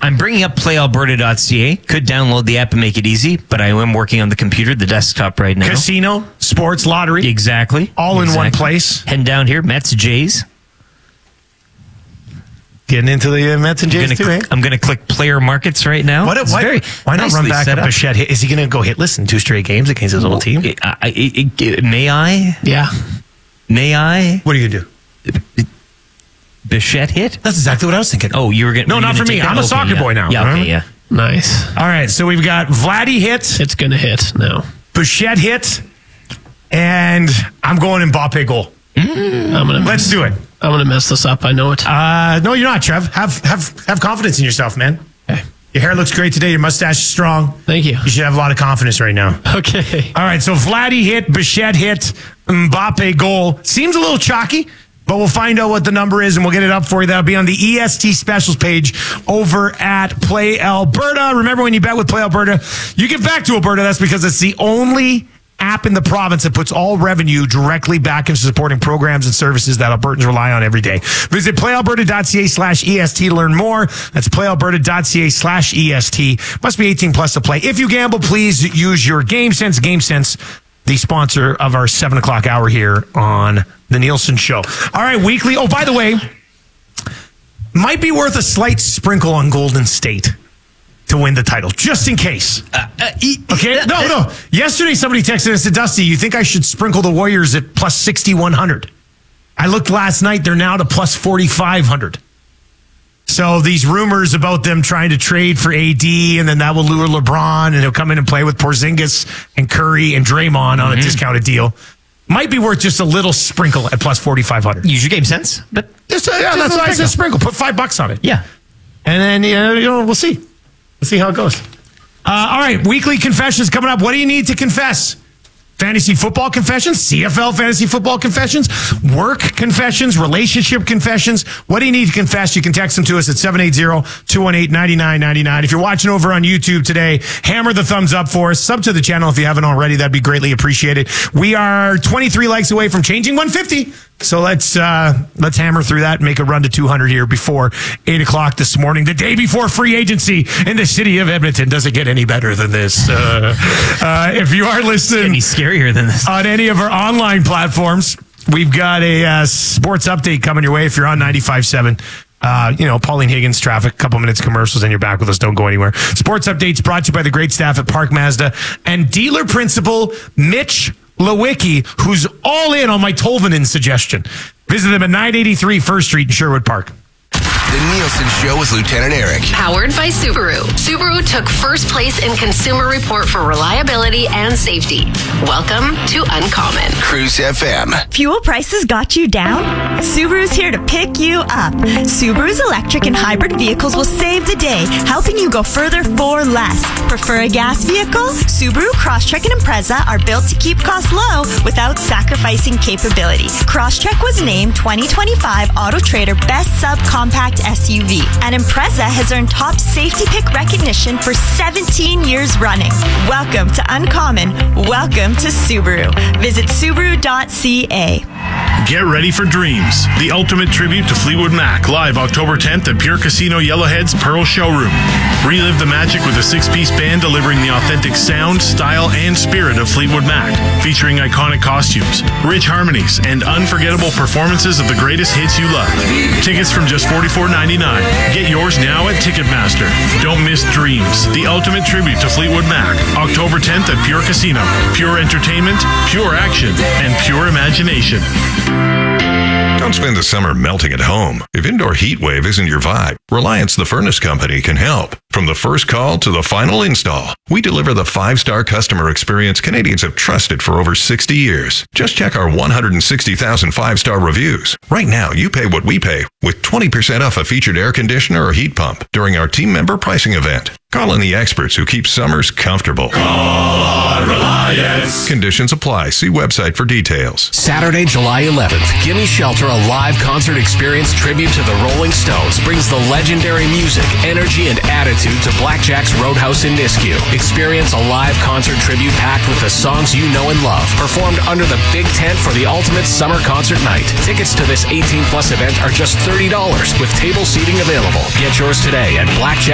I'm bringing up playalberta.ca. Could download the app and make it easy, but I am working on the computer, the desktop right now. Casino, sports, lottery. Exactly. All in one place. Heading down here, Mets, Jays. Getting into the Mets and Jays too, eh? I'm going to click player markets right now. Why not run back a Bichette hit? Is he going to go hitless in 2 straight games against his old team? May I? Yeah. May I? What are you going to do? Bichette hit? That's exactly what I was thinking. Oh, you were going to... No, not for me. I'm a soccer boy now. Yeah, okay, yeah. Nice. All right, so we've got Vladdy hit. It's going to hit now. Bichette hit. And I'm going Mbappe goal. Let's do it. I'm going to mess this up. I know it. No, you're not, Trev. Have confidence in yourself, man. Okay. Your hair looks great today. Your mustache is strong. Thank you. You should have a lot of confidence right now. Okay. All right, so Vladdy hit, Bichette hit, Mbappe goal. Seems a little chalky, but we'll find out what the number is, and we'll get it up for you. That'll be on the EST specials page over at Play Alberta. Remember, when you bet with Play Alberta, you give back to Alberta. That's because it's the only app in the province that puts all revenue directly back into supporting programs and services that Albertans rely on every day. Visit playalberta.ca/EST to learn more. That's playalberta.ca/EST. Must be 18 plus to play. If you gamble, please use your GameSense. GameSense, the sponsor of our 7 o'clock hour here on The Nielsen Show. All right, weekly. Oh, by the way, might be worth a slight sprinkle on Golden State to win the title, just in case. Okay? No. Yesterday, somebody texted and said, Dusty, you think I should sprinkle the Warriors at plus 6,100? I looked last night. They're now to plus 4,500. So these rumors about them trying to trade for AD, and then that will lure LeBron, and he'll come in and play with Porzingis and Curry and Draymond on a discounted deal, might be worth just a little sprinkle at plus 4,500. Use your game sense. But that's why I said sprinkle. Put $5 on it. Yeah. And then, we'll see. We'll see how it goes. All right, weekly confessions coming up. What do you need to confess? Fantasy football confessions, CFL fantasy football confessions, work confessions, relationship confessions. What do you need to confess? You can text them to us at 780-218-9999. If you're watching over on YouTube today, hammer the thumbs up for us. Sub to the channel if you haven't already. That'd be greatly appreciated. We are 23 likes away from changing 150. So let's hammer through that and make a run to 200 here before 8 o'clock this morning, the day before free agency in the city of Edmonton. Does it get any better than this? If you are listening, it's scarier than this on any of our online platforms, we've got a sports update coming your way. If you're on 95.7. Pauline Higgins, traffic, couple minutes commercials, and you're back with us. Don't go anywhere. Sports updates brought to you by the great staff at Park Mazda and dealer principal Mitch Lewicki, who's all in on my Tolvanen suggestion. Visit them at 983 First Street in Sherwood Park. The Nielsen Show with Lieutenant Eric. Powered by Subaru. Subaru took first place in Consumer Report for reliability and safety. Welcome to Uncommon. Cruise FM. Fuel prices got you down? Subaru's here to pick you up. Subaru's electric and hybrid vehicles will save the day, helping you go further for less. Prefer a gas vehicle? Subaru, Crosstrek, and Impreza are built to keep costs low without sacrificing capability. Crosstrek was named 2025 Auto Trader Best Subcompact SUV, and Impreza has earned top safety pick recognition for 17 years running. Welcome to Uncommon. Welcome to Subaru. Visit Subaru.ca. Get ready for Dreams, the ultimate tribute to Fleetwood Mac, live October 10th at Pure Casino Yellowhead's Pearl Showroom. Relive the magic with a 6-piece band delivering the authentic sound, style, and spirit of Fleetwood Mac, featuring iconic costumes, rich harmonies, and unforgettable performances of the greatest hits you love. Tickets from just $44.99. Get yours now at Ticketmaster. Don't miss Dreams, the ultimate tribute to Fleetwood Mac, October 10th at Pure Casino. Pure entertainment, pure action, and pure imagination. Don't spend the summer melting at home. If indoor heat wave isn't your vibe, Reliance the Furnace Company can help. From the first call to the final install, we deliver the 5-star customer experience Canadians have trusted for over 60 years. Just check our 160,000 5-star reviews. Right now, you pay what we pay with 20% off a featured air conditioner or heat pump during our team member pricing event. Call in the experts who keep summers comfortable. Call Reliance. Conditions apply. See website for details. Saturday, July 11th, Gimme Shelter, a live concert experience tribute to the Rolling Stones, brings the legendary music, energy, and attitude to Blackjack's Roadhouse in Nisku. Experience a live concert tribute packed with the songs you know and love, performed under the big tent for the ultimate summer concert night. Tickets to this 18-plus event are just $30 with table seating available. Get yours today at Blackjack.